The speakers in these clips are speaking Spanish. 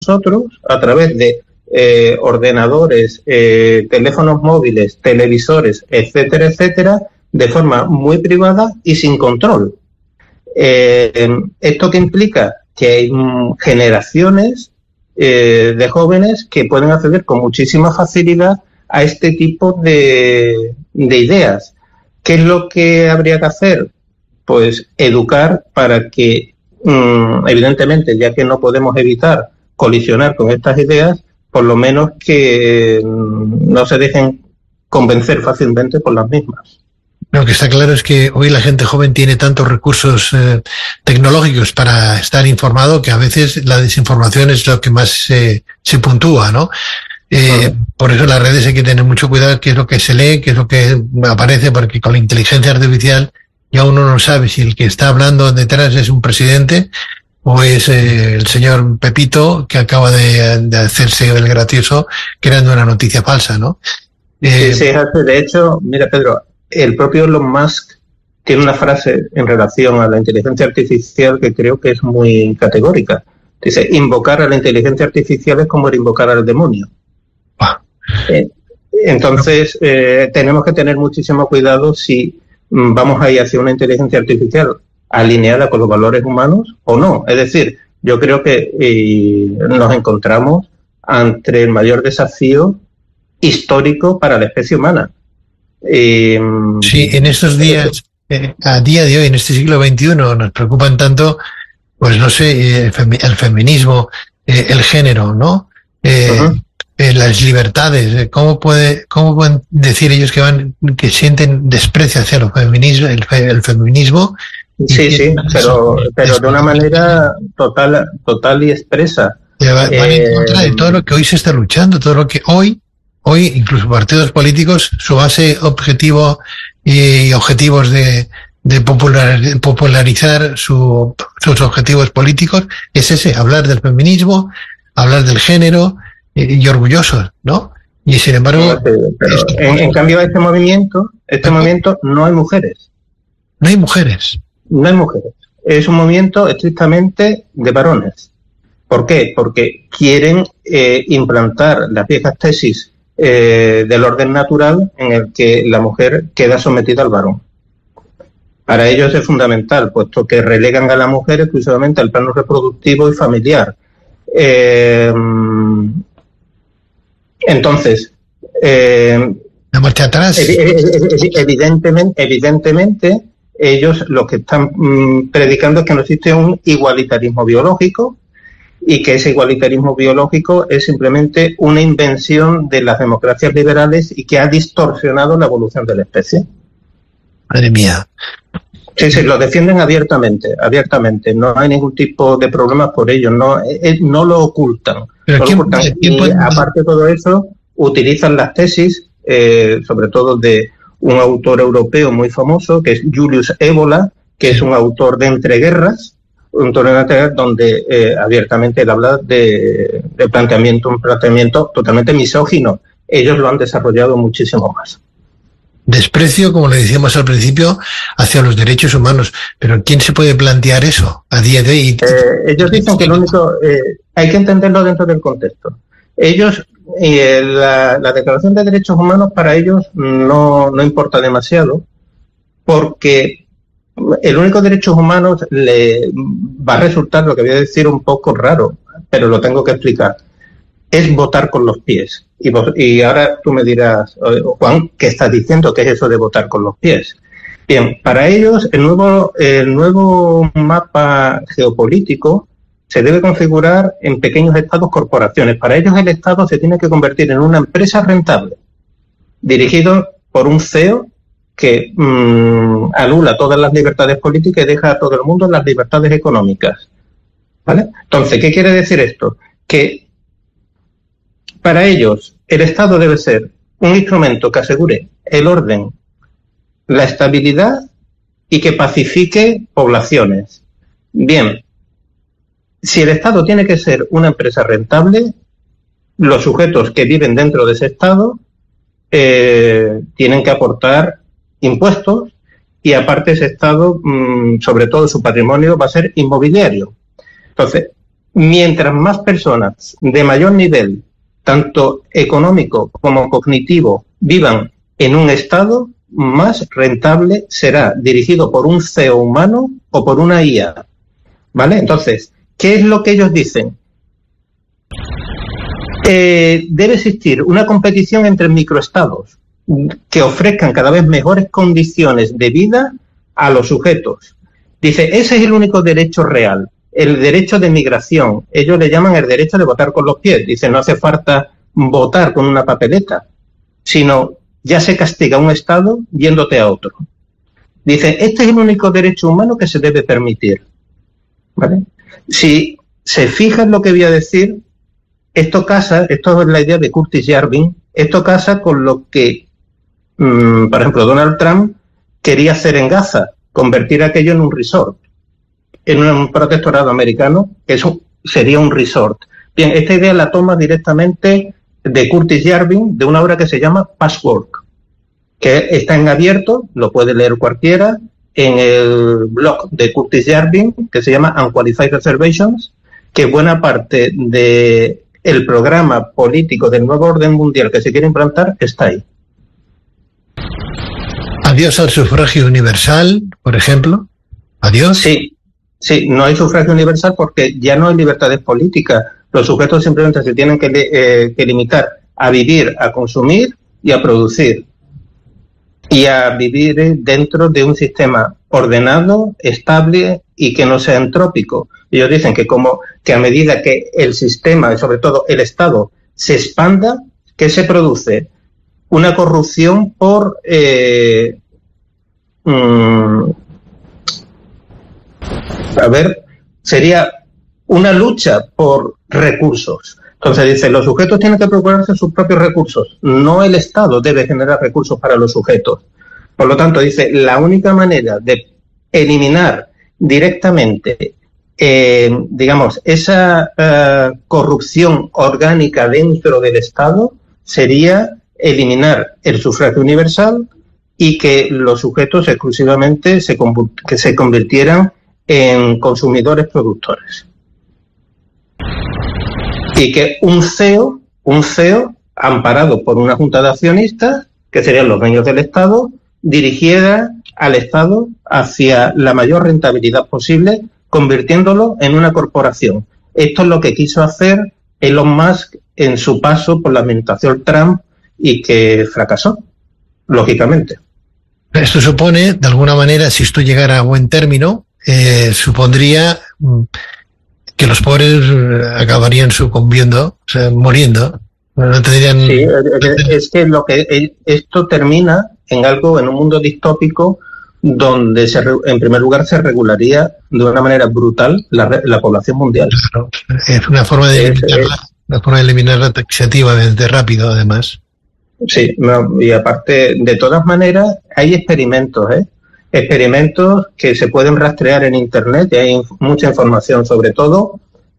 nosotros a través de ordenadores, teléfonos móviles, televisores, etcétera, etcétera, de forma muy privada y sin control. ¿Esto qué implica? Que hay generaciones de jóvenes que pueden acceder con muchísima facilidad a este tipo de ideas. ¿Qué es lo que habría que hacer? Pues educar para que, evidentemente, ya que no podemos evitar colisionar con estas ideas, por lo menos que no se dejen convencer fácilmente por las mismas. Lo que está claro es que hoy la gente joven tiene tantos recursos tecnológicos para estar informado que a veces la desinformación es lo que más se puntúa, ¿no? Por eso las redes hay que tener mucho cuidado qué es lo que se lee, qué es lo que aparece, porque con la inteligencia artificial ya uno no sabe si el que está hablando detrás es un presidente o es el señor Pepito que acaba de hacerse el gracioso creando una noticia falsa, ¿no? Sí, de hecho, mira, Pedro, el propio Elon Musk tiene una frase en relación a la inteligencia artificial que creo que es muy categórica. Dice, invocar a la inteligencia artificial es como invocar al demonio. Entonces, tenemos que tener muchísimo cuidado si vamos a ir hacia una inteligencia artificial alineada con los valores humanos o no. Es decir, yo creo que nos encontramos ante el mayor desafío histórico para la especie humana. Sí, en estos días, a día de hoy, en este siglo XXI, nos preocupan tanto, pues no sé, el feminismo, el género, ¿no? Las libertades. ¿Cómo pueden decir ellos que sienten desprecio hacia el feminismo? Sí, pero de una manera total y expresa. Van en contra de todo lo que hoy se está luchando, todo lo que hoy incluso partidos políticos, su base objetivo y objetivos de popularizar sus objetivos políticos es ese, hablar del feminismo, hablar del género y orgullosos, ¿no? Y sin embargo... En cambio, este movimiento no hay mujeres. No hay mujeres. No hay mujeres. Es un movimiento estrictamente de varones. ¿Por qué? Porque quieren implantar las viejas tesis del orden natural en el que la mujer queda sometida al varón. Para ellos es fundamental, puesto que relegan a la mujer exclusivamente al plano reproductivo y familiar. Entonces, la marcha atrás. Evidentemente, ellos lo que están predicando es que no existe un igualitarismo biológico, y que ese igualitarismo biológico es simplemente una invención de las democracias liberales y que ha distorsionado la evolución de la especie. Madre mía. Sí, lo defienden abiertamente. No hay ningún tipo de problemas por ello, no lo ocultan. Y aparte de todo eso, utilizan las tesis, sobre todo de un autor europeo muy famoso, que es Julius Evola, que es un autor de entreguerras, donde abiertamente él habla de un planteamiento totalmente misógino. Ellos lo han desarrollado muchísimo más. Desprecio, como le decíamos al principio, hacia los derechos humanos. Pero ¿quién se puede plantear eso a día de hoy? Ellos dicen que lo único... hay que entenderlo dentro del contexto. Ellos... la Declaración de Derechos Humanos para ellos no importa demasiado, porque el único derechos humanos le va a resultar, lo que voy a decir, un poco raro, pero lo tengo que explicar, es votar con los pies. Y ahora tú me dirás, Juan, ¿qué estás diciendo? ¿Qué es eso de votar con los pies? Bien, para ellos el nuevo mapa geopolítico se debe configurar en pequeños estados, corporaciones. Para ellos el Estado se tiene que convertir en una empresa rentable, dirigido por un CEO que anula todas las libertades políticas y deja a todo el mundo en las libertades económicas. ¿Vale? Entonces, ¿qué quiere decir esto? Que para ellos el Estado debe ser un instrumento que asegure el orden, la estabilidad y que pacifique poblaciones. Bien, si el Estado tiene que ser una empresa rentable, los sujetos que viven dentro de ese Estado tienen que aportar impuestos y aparte ese Estado, sobre todo su patrimonio, va a ser inmobiliario. Entonces, mientras más personas de mayor nivel, tanto económico como cognitivo, vivan en un estado, más rentable será, dirigido por un CEO humano o por una IA. ¿Vale? Entonces, ¿qué es lo que ellos dicen? Debe existir una competición entre microestados que ofrezcan cada vez mejores condiciones de vida a los sujetos. Dice, ese es el único derecho real, el derecho de migración. Ellos le llaman el derecho de votar con los pies. Dice, no hace falta votar con una papeleta, sino ya se castiga un estado yéndote a otro. Dice, este es el único derecho humano que se debe permitir. ¿Vale? Si se fijan lo que voy a decir, esto es la idea de Curtis Yarvin, esto casa con lo que, por ejemplo, Donald Trump quería hacer en Gaza, convertir aquello en un resort, en un protectorado americano, que eso sería un resort. Bien, esta idea la toma directamente de Curtis Yarvin, de una obra que se llama Patchwork, que está en abierto, lo puede leer cualquiera, en el blog de Curtis Yarvin, que se llama Unqualified Reservations, que buena parte de el programa político del nuevo orden mundial que se quiere implantar está ahí. Adiós al sufragio universal, por ejemplo. Adiós. Sí, no hay sufragio universal porque ya no hay libertades políticas. Los sujetos simplemente se tienen que limitar a vivir, a consumir y a producir. Y a vivir dentro de un sistema ordenado, estable y que no sea entrópico. Ellos dicen que a medida que el sistema y sobre todo el Estado se expanda, ¿qué se produce? Una corrupción por sería una lucha por recursos. Entonces dice, los sujetos tienen que procurarse sus propios recursos, no el Estado debe generar recursos para los sujetos. Por lo tanto, dice, la única manera de eliminar directamente, esa corrupción orgánica dentro del Estado sería eliminar el sufragio universal y que los sujetos exclusivamente se convirtieran en consumidores productores. Y que un CEO amparado por una junta de accionistas, que serían los dueños del Estado, dirigiera al Estado hacia la mayor rentabilidad posible, convirtiéndolo en una corporación. Esto es lo que quiso hacer Elon Musk en su paso por la administración Trump y que fracasó, lógicamente. Esto supone, de alguna manera, si esto llegara a buen término, supondría que los pobres acabarían sucumbiendo, o sea, muriendo. No tendrían... Sí, es que esto termina en un mundo distópico donde en primer lugar se regularía de una manera brutal la población mundial. Claro, es una forma de eliminarla taxativamente rápido, además. Sí, y aparte, de todas maneras, hay experimentos, experimentos que se pueden rastrear en Internet y hay mucha información, sobre todo.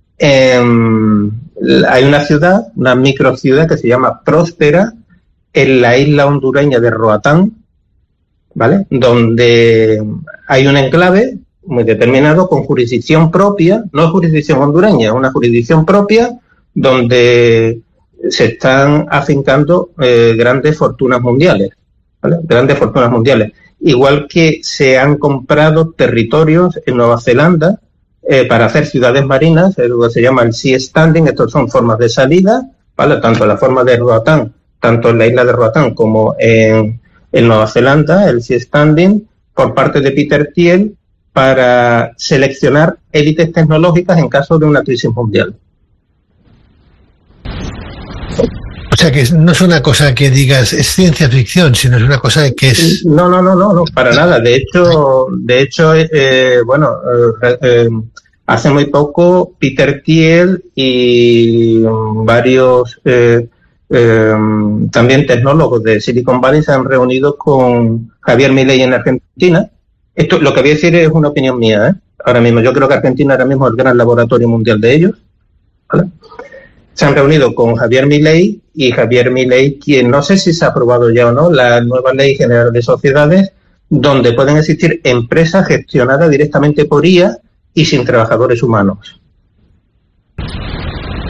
Hay una microciudad que se llama Próspera, en la isla hondureña de Roatán, ¿vale? Donde hay un enclave muy determinado con jurisdicción propia, no es jurisdicción hondureña, es una jurisdicción propia donde se están afincando grandes fortunas mundiales, ¿vale? Grandes fortunas mundiales. Igual que se han comprado territorios en Nueva Zelanda para hacer ciudades marinas, lo que se llama el sea standing. Estos son formas de salida, ¿vale? Tanto en la forma de Roatán, tanto en la isla de Roatán como en Nueva Zelanda, el sea standing, por parte de Peter Thiel, para seleccionar élites tecnológicas en caso de una crisis mundial. O sea, que no es una cosa que digas es ciencia ficción, sino es una cosa que es... No, para nada. De hecho, hace muy poco Peter Thiel y varios también tecnólogos de Silicon Valley se han reunido con Javier Milei en Argentina. Esto, lo que voy a decir es una opinión mía, ahora mismo. Yo creo que Argentina ahora mismo es el gran laboratorio mundial de ellos, ¿vale? Se han reunido con Javier Milei y Javier Milei, quien no sé si se ha aprobado ya o no, la nueva Ley General de Sociedades, donde pueden existir empresas gestionadas directamente por IA y sin trabajadores humanos.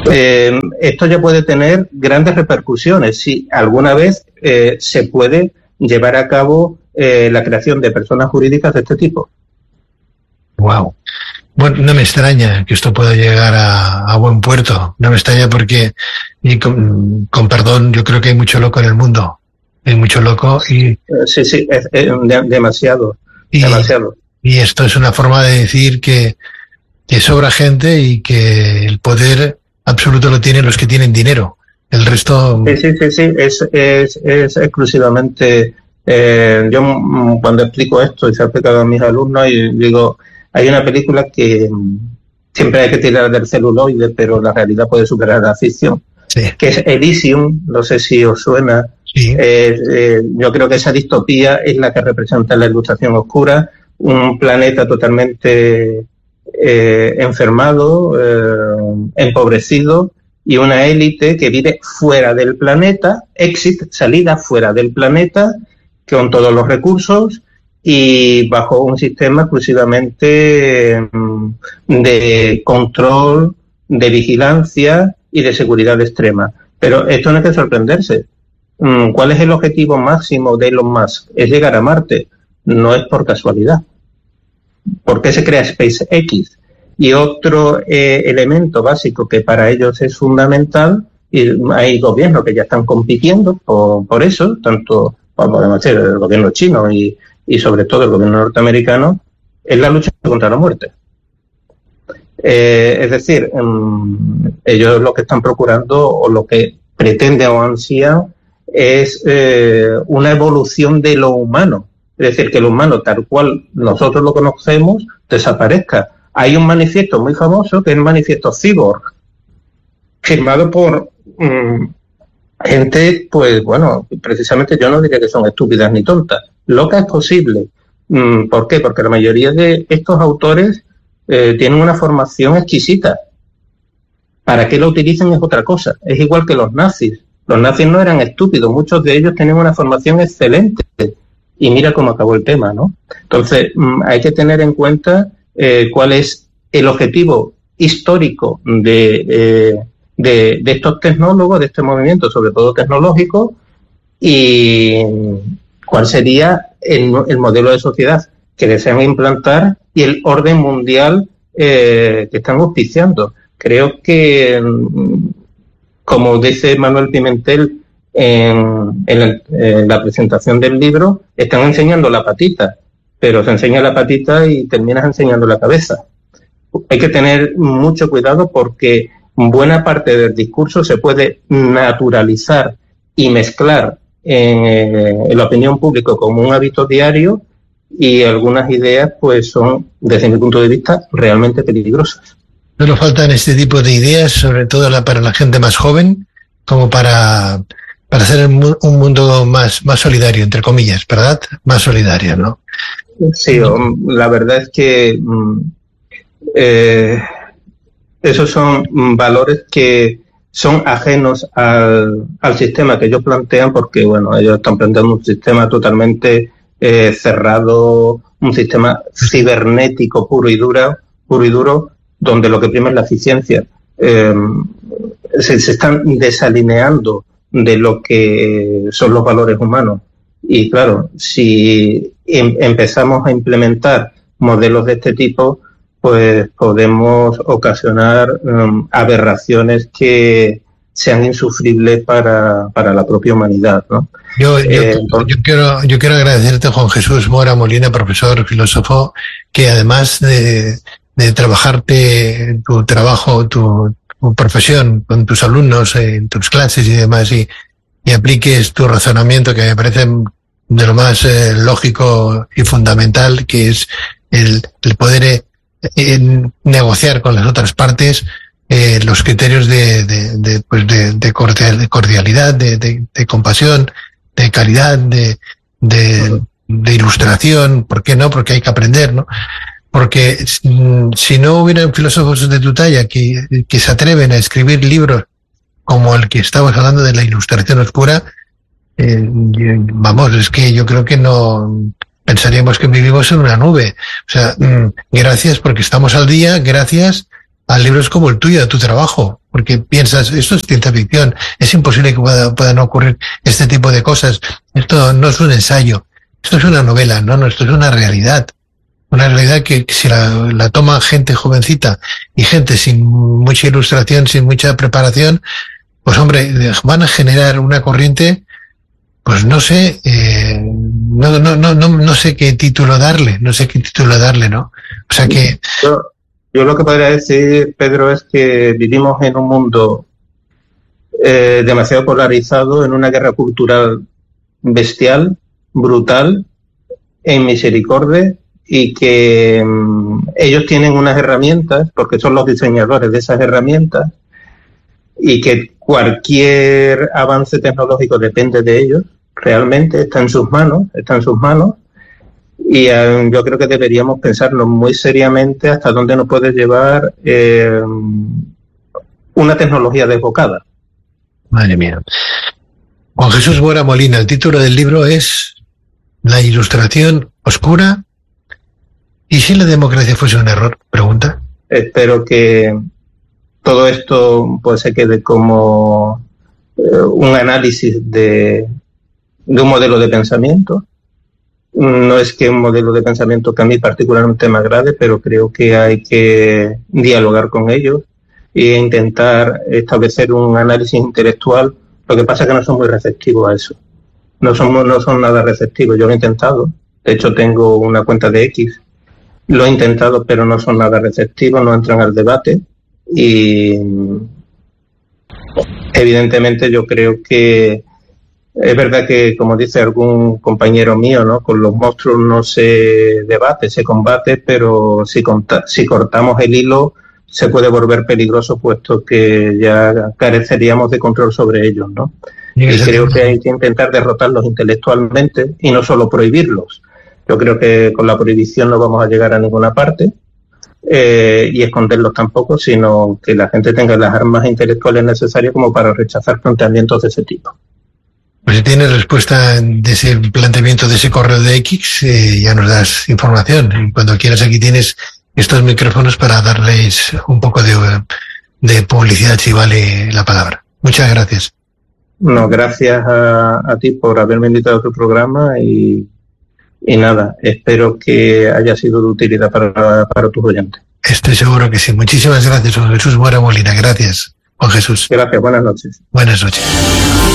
Esto ya puede tener grandes repercusiones si alguna vez se puede llevar a cabo la creación de personas jurídicas de este tipo. Wow. Bueno, no me extraña que esto pueda llegar a buen puerto. No me extraña porque, y con perdón, yo creo que hay mucho loco en el mundo. Hay mucho loco y... Sí, es demasiado. Y esto es una forma de decir que sobra gente y que el poder absoluto lo tienen los que tienen dinero. El resto... Sí. Es exclusivamente... yo cuando explico esto y se ha explicado a mis alumnos y digo... Hay una película que siempre hay que tirar del celuloide, pero la realidad puede superar la ficción, sí, que es Elysium, no sé si os suena. Sí. Yo creo que esa distopía es la que representa la Ilustración Oscura, un planeta totalmente enfermado, empobrecido, y una élite que vive fuera del planeta, salida fuera del planeta, con todos los recursos, y bajo un sistema exclusivamente de control, de vigilancia y de seguridad extrema. Pero esto no hay que sorprenderse. ¿Cuál es el objetivo máximo de Elon Musk? Es llegar a Marte. No es por casualidad. ¿Por qué se crea SpaceX? Y otro elemento básico que para ellos es fundamental, y hay gobiernos que ya están compitiendo por eso, tanto podemos decir el gobierno chino y sobre todo el gobierno norteamericano, es la lucha contra la muerte. Es decir, ellos lo que están procurando o lo que pretenden o ansían es una evolución de lo humano. Es decir, que lo humano tal cual nosotros lo conocemos desaparezca. Hay un manifiesto muy famoso que es el manifiesto Cyborg, firmado por gente, pues bueno, precisamente yo no diría que son estúpidas ni tontas. Loca es posible. ¿Por qué? Porque la mayoría de estos autores tienen una formación exquisita. ¿Para qué lo utilicen es otra cosa? Es igual que los nazis. Los nazis no eran estúpidos, muchos de ellos tenían una formación excelente. Y mira cómo acabó el tema, ¿no? Entonces, hay que tener en cuenta cuál es el objetivo histórico de estos tecnólogos, de este movimiento, sobre todo tecnológico, y cuál sería el modelo de sociedad que desean implantar y el orden mundial que están auspiciando. Creo que, como dice Manuel Pimentel en la presentación del libro, están enseñando la patita, pero se enseña la patita y terminas enseñando la cabeza. Hay que tener mucho cuidado porque buena parte del discurso se puede naturalizar y mezclar en la opinión pública como un hábito diario, y algunas ideas pues son, desde mi punto de vista, realmente peligrosas. Solo faltan este tipo de ideas, sobre todo para la gente más joven, como para hacer un mundo más solidario, entre comillas, ¿verdad? Más solidario, ¿no? Sí, la verdad es que esos son valores que son ajenos al sistema que ellos plantean, porque bueno, ellos están planteando un sistema totalmente cerrado, un sistema cibernético puro y duro, donde lo que prima es la eficiencia. Se están desalineando de lo que son los valores humanos. Y claro, si empezamos a implementar modelos de este tipo, pues podemos ocasionar aberraciones que sean insufribles para la propia humanidad, ¿no? Yo quiero agradecerte, Juan Jesús Mora Molina, profesor, filósofo, que además de trabajarte tu trabajo, tu profesión con tus alumnos en tus clases y demás, y apliques tu razonamiento, que me parece de lo más lógico y fundamental, que es el poder negociar con las otras partes los criterios de cordialidad, de compasión, de caridad, de ilustración. ¿Por qué no? Porque hay que aprender, ¿no? Porque si no hubieran filósofos de tu talla que se atreven a escribir libros como el que estamos hablando de la Ilustración Oscura, vamos, es que yo creo que no pensaríamos que vivimos en una nube. O sea, gracias porque estamos al día, gracias a libros como el tuyo, a tu trabajo, porque piensas, esto es ciencia ficción, es imposible que puedan ocurrir este tipo de cosas, esto no es un ensayo, esto es una novela, no, esto es una realidad que si la toma gente jovencita y gente sin mucha ilustración, sin mucha preparación, pues hombre, van a generar una corriente, pues no sé, no sé qué título darle, ¿no? O sea que... Yo lo que podría decir, Pedro, es que vivimos en un mundo demasiado polarizado, en una guerra cultural bestial, brutal, e inmisericordia, y que ellos tienen unas herramientas, porque son los diseñadores de esas herramientas, y que cualquier avance tecnológico depende de ellos, realmente está en sus manos, y yo creo que deberíamos pensarnos muy seriamente hasta dónde nos puede llevar una tecnología desbocada. Madre mía. Juan Jesús Mora Molina, el título del libro es La ilustración oscura. ¿Y si la democracia fuese un error? Pregunta. Espero que todo esto pues se quede como un análisis de un modelo de pensamiento. No es que un modelo de pensamiento que a mí particularmente me agrade, pero creo que hay que dialogar con ellos e intentar establecer un análisis intelectual. Lo que pasa es que no son muy receptivos a eso. No son nada receptivos. Yo lo he intentado. De hecho, tengo una cuenta de X. Lo he intentado, pero no son nada receptivos, no entran al debate. Y evidentemente yo creo que es verdad que, como dice algún compañero mío, ¿no? Con los monstruos no se debate, se combate, pero si cortamos el hilo se puede volver peligroso, puesto que ya careceríamos de control sobre ellos, ¿no? Y creo que hay que intentar derrotarlos intelectualmente y no solo prohibirlos. Yo creo que con la prohibición no vamos a llegar a ninguna parte, y esconderlos tampoco, sino que la gente tenga las armas intelectuales necesarias como para rechazar planteamientos de ese tipo. Pues si tienes respuesta de ese planteamiento de ese correo de X, ya nos das información. Y cuando quieras, aquí tienes estos micrófonos para darles un poco de publicidad, si vale la palabra. Muchas gracias. No, gracias a ti por haberme invitado a tu programa y nada, espero que haya sido de utilidad para tus oyentes. Estoy seguro que sí. Muchísimas gracias, Juan Jesús Mora Molina. Gracias, Juan Jesús. Gracias, buenas noches. Buenas noches.